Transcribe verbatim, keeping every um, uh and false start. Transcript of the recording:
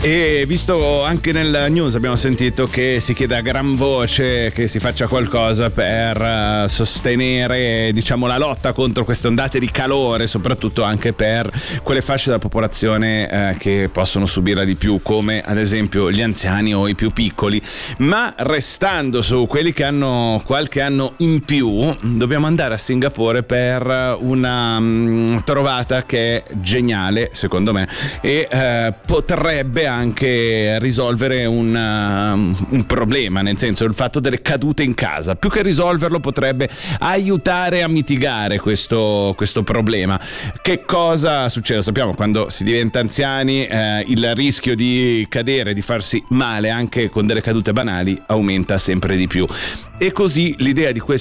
E visto anche nel news abbiamo sentito che si chiede a gran voce che si faccia qualcosa per sostenere, diciamo, la lotta contro queste ondate di calore, soprattutto anche per quelle fasce della popolazione eh, che possono subirla di più, come ad esempio gli anziani o i più piccoli. Ma restando su quelli che hanno qualche anno in più, dobbiamo andare a Singapore per una um, trovata che è geniale secondo me e eh, potrebbe anche risolvere un, uh, un problema, nel senso il fatto delle cadute in casa. Più che risolverlo potrebbe aiutare a mitigare questo, questo problema. Che cosa succede? Sappiamo, quando si diventa anziani eh, il rischio di cadere, di farsi male anche con delle cadute banali aumenta sempre di più, e così l'idea di questo